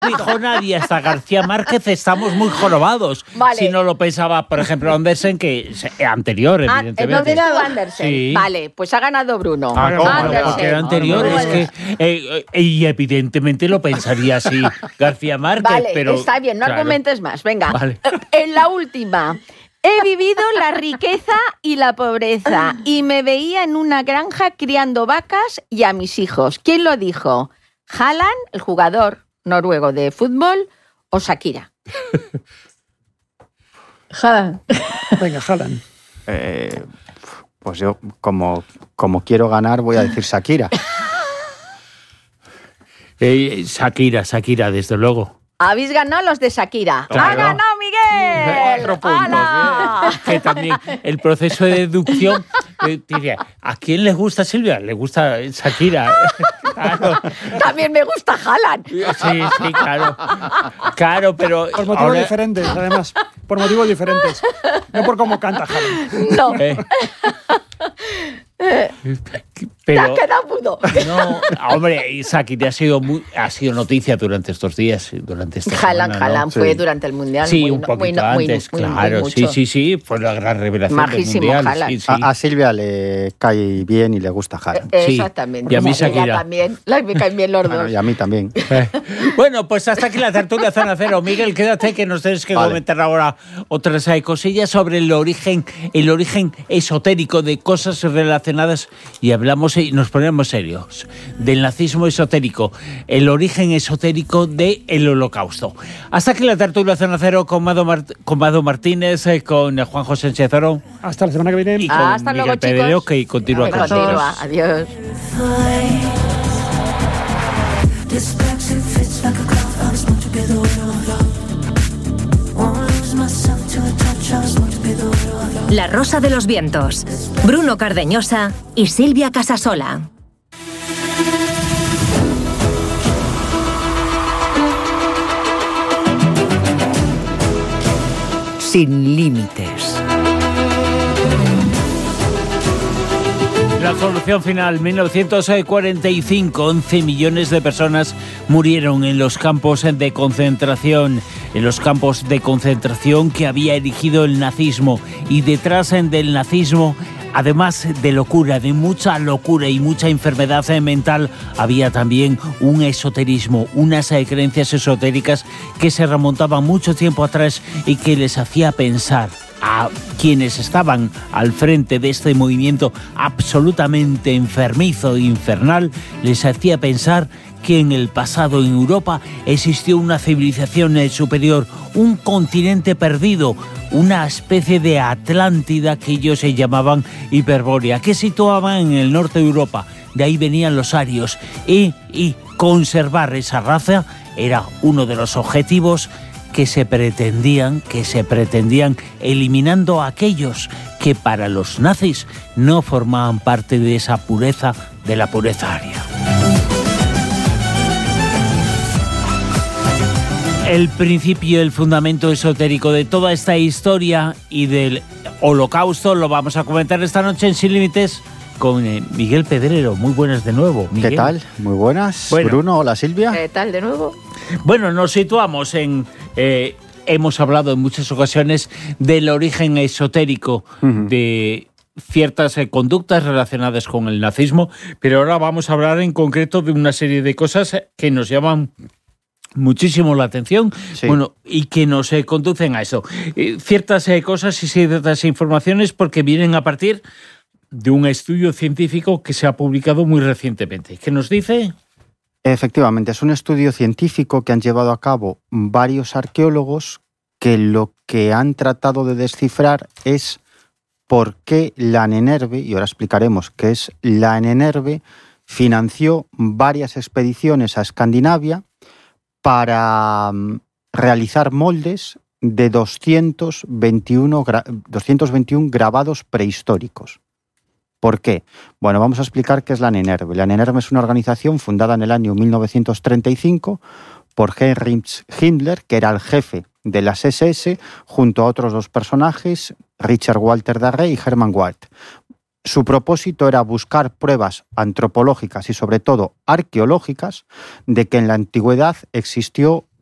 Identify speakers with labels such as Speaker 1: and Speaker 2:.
Speaker 1: dijo nadie, hasta García Márquez estamos muy jorobados.
Speaker 2: Vale.
Speaker 1: Si no lo pensaba, por ejemplo, Andersen, que es anterior, evidentemente.
Speaker 2: ¿No tiene Andersen?
Speaker 1: Sí.
Speaker 2: Vale, pues ha ganado Bruno.
Speaker 1: Porque era anterior, es que... y evidentemente lo pensaría así García Márquez,
Speaker 2: Vale,
Speaker 1: pero...
Speaker 2: está bien, no argumentes más. Venga,
Speaker 1: Vale.
Speaker 2: En la última. He vivido la riqueza y la pobreza y me veía en una granja criando vacas y a mis hijos. ¿Quién lo dijo? ¿Haaland, el jugador noruego de fútbol, o Shakira?
Speaker 3: Haaland.
Speaker 4: Venga, Haaland.
Speaker 5: Pues yo, como quiero ganar, voy a decir Shakira.
Speaker 1: Shakira, desde luego.
Speaker 2: Habéis ganado los de Shakira.
Speaker 1: Claro.
Speaker 2: ¡Ha ganado Miguel!
Speaker 5: 4 puntos.
Speaker 2: ¡Hala!
Speaker 1: Que también el proceso de deducción diría, ¿a quién le gusta Silvia? Le gusta Shakira. Claro.
Speaker 2: También me gusta Haaland.
Speaker 1: Sí, claro. Claro, pero...
Speaker 4: Por motivos diferentes, además. Por motivos diferentes. No por cómo canta Haaland.
Speaker 2: No, te has
Speaker 1: pero
Speaker 2: quedado mudo.
Speaker 1: no, hombre, Shakira ha sido noticia durante estos días, durante esta semana, ¿no?
Speaker 2: Haaland fue durante el Mundial.
Speaker 1: Sí,
Speaker 2: muy,
Speaker 1: un poquito
Speaker 2: muy,
Speaker 1: antes,
Speaker 2: muy,
Speaker 1: claro.
Speaker 2: mucho.
Speaker 1: Sí, fue la gran revelación
Speaker 2: Majísimo
Speaker 1: del Mundial.
Speaker 2: Haaland.
Speaker 1: Sí.
Speaker 5: A Silvia le cae bien y le gusta Haaland.
Speaker 1: Sí.
Speaker 2: Exactamente.
Speaker 1: Y a mí
Speaker 2: Ella
Speaker 1: Shakira.
Speaker 2: también. Me caen bien los
Speaker 5: Bueno,
Speaker 2: dos.
Speaker 5: y a mí también.
Speaker 1: Bueno, pues hasta aquí la tertulia Zona Cero. Miguel, quédate que nos tienes que comentar ahora otras cosillas sobre el origen esotérico de cosas relacionadas, y hablamos y nos ponemos serios, del nazismo esotérico, el origen esotérico del Holocausto. Hasta aquí la tertulia Zona Cero con Mado Martínez, con Juan José Sánchez Oro
Speaker 4: Hasta la semana que viene.
Speaker 1: y con
Speaker 2: Hasta
Speaker 1: Miguel
Speaker 2: luego,
Speaker 1: Pedrero,
Speaker 2: chicos.
Speaker 1: que continúa con nosotros.
Speaker 2: Continúa. Adiós.
Speaker 6: This backseat fits like a glove. I was born to be the winner of love. Won't lose myself to a touch. I was born to be the winner of love.
Speaker 7: La Rosa de los Vientos. Bruno Cardeñosa y Silvia Casasola. Sin límites.
Speaker 1: La solución final, 1945, 11 millones de personas murieron en los campos de concentración, que había erigido el nazismo, y detrás del nazismo, además de locura, de mucha locura y mucha enfermedad mental, había también un esoterismo, unas creencias esotéricas que se remontaban mucho tiempo atrás y que les hacía pensar a quienes estaban al frente de este movimiento absolutamente enfermizo e infernal, les hacía pensar que en el pasado en Europa existió una civilización superior, un continente perdido, una especie de Atlántida que ellos se llamaban Hiperbórea, que situaban en el norte de Europa. De ahí venían los arios, y conservar esa raza era uno de los objetivos que se pretendían, eliminando a aquellos que para los nazis no formaban parte de esa pureza, de la pureza aria. El principio, el fundamento esotérico de toda esta historia y del Holocausto lo vamos a comentar esta noche en Sin Límites con Miguel Pedrero. Muy buenas de nuevo, Miguel.
Speaker 5: ¿Qué tal? Muy buenas.
Speaker 1: Bueno.
Speaker 5: Bruno, hola Silvia.
Speaker 2: ¿Qué tal de nuevo?
Speaker 1: Bueno, nos situamos en... hemos hablado en muchas ocasiones del origen esotérico de ciertas conductas relacionadas con el nazismo, pero ahora vamos a hablar en concreto de una serie de cosas que nos llaman muchísimo la atención,
Speaker 5: Sí.
Speaker 1: bueno, y que nos conducen a eso. Ciertas cosas y ciertas informaciones porque vienen a partir de un estudio científico que se ha publicado muy recientemente. ¿Qué nos dice?
Speaker 5: Efectivamente, es un estudio científico que han llevado a cabo varios arqueólogos que lo que han tratado de descifrar es por qué la Ahnenerbe, y ahora explicaremos qué es la Ahnenerbe, financió varias expediciones a Escandinavia para realizar moldes de 221 grabados prehistóricos. ¿Por qué? Bueno, vamos a explicar qué es la Ahnenerbe. La Ahnenerbe es una organización fundada en el año 1935 por Heinrich Himmler, que era el jefe de las SS, junto a otros dos personajes, Richard Walter Darré y Hermann Wald. Su propósito era buscar pruebas antropológicas y sobre todo arqueológicas de que en la antigüedad existió